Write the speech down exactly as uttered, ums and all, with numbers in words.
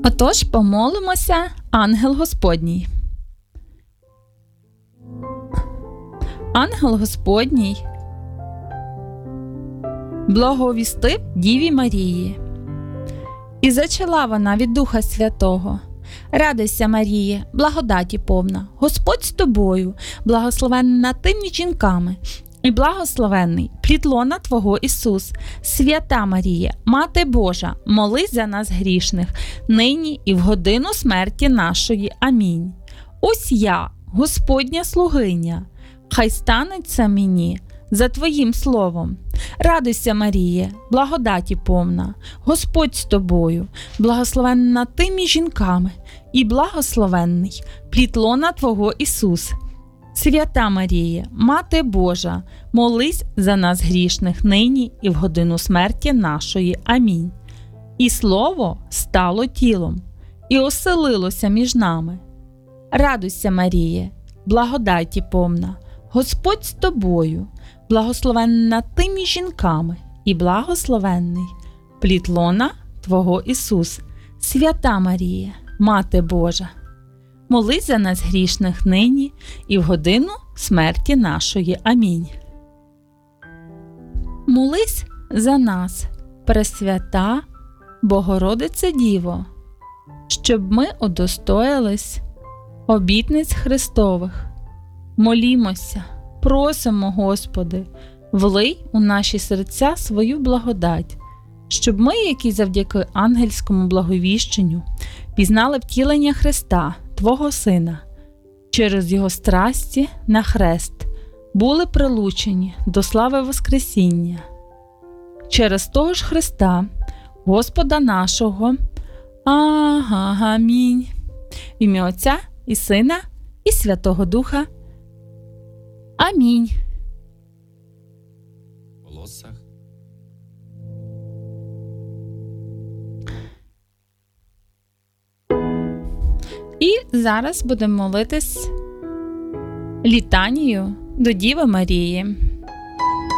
Отож, помолимося, ангел Господній. Ангел Господній благовістив Діві Марії. І зачала вона від Духа Святого. Радуйся, Маріє, благодаті повна, Господь з тобою, благословенна ти між жінками, і благословенний плід лона Твого Ісус. Свята Марія, Мати Божа, молись за нас грішних, нині і в годину смерті нашої. Амінь. Ось я, Господня слугиня, хай станеться мені за Твоїм словом. Радуйся, Маріє, благодаті повна, Господь з тобою, благословенна ти між жінками, і благословенний плід лона Твого Ісус. Свята Марія, Мати Божа, молись за нас грішних нині і в годину смерті нашої. Амінь. І Слово стало тілом, і оселилося між нами. Радуйся, Маріє, благодаті повна, Господь з тобою, благословенна ти між жінками, і благословенний плід лона Твого Ісус. Свята Марія, Мати Божа, молись за нас грішних нині і в годину смерті нашої. Амінь. Молись за нас, Пресвята Богородице Діво, щоб ми удостоїлись обітниць Христових. Молімося, просимо, Господи, влий у наші серця свою благодать, щоб ми, які завдяки ангельському благовіщенню пізнали втілення Христа, Твого Сина, через Його страсті на хрест, були прилучені до слави Воскресіння. Через того ж Христа, Господа нашого. Амінь. В ім'я Отця і Сина і Святого Духа. Амінь. Волоссах. І зараз будемо молитись літанію до Діви Марії.